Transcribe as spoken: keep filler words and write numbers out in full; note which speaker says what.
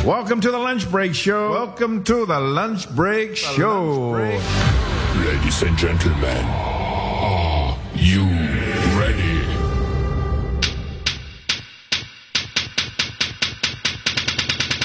Speaker 1: Welcome to the Lunch Break Show. Welcome to the Lunch Break Show.
Speaker 2: Ladies and gentlemen,